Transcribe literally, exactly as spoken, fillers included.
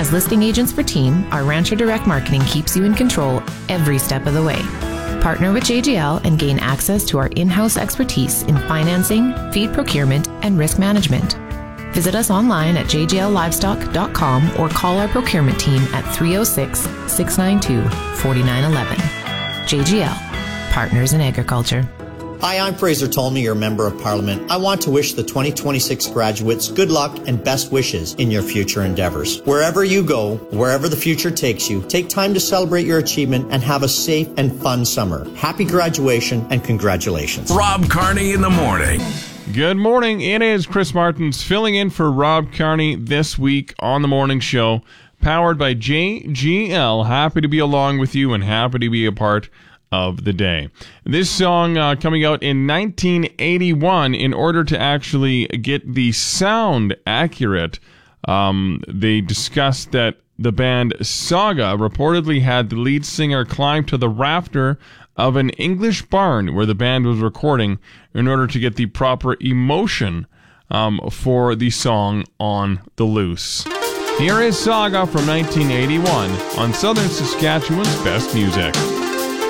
As listing agents for Team, our Rancher Direct Marketing keeps you in control every step of the way. Partner with J G L and gain access to our in-house expertise in financing, feed procurement, and risk management. Visit us online at j g l livestock dot com or call our procurement team at three oh six, six nine two, four nine one one. J G L, Partners in Agriculture. Hi, I'm Fraser Tolmie, your Member of Parliament. I want to wish the twenty twenty-six graduates good luck and best wishes in your future endeavors. Wherever you go, wherever the future takes you, take time to celebrate your achievement and have a safe and fun summer. Happy graduation and congratulations. Rob Carney in the morning. Good morning. It is Chris Martins filling in for Rob Carney this week on the morning show, powered by J G L. Happy to be along with you and happy to be a part of the day. This song uh, coming out in nineteen eighty-one. In order to actually get the sound accurate, um, they discussed that the band Saga reportedly had the lead singer climb to the rafter of an English barn where the band was recording in order to get the proper emotion um, for the song On the Loose. Here is Saga from nineteen eighty-one on Southern Saskatchewan's Best Music.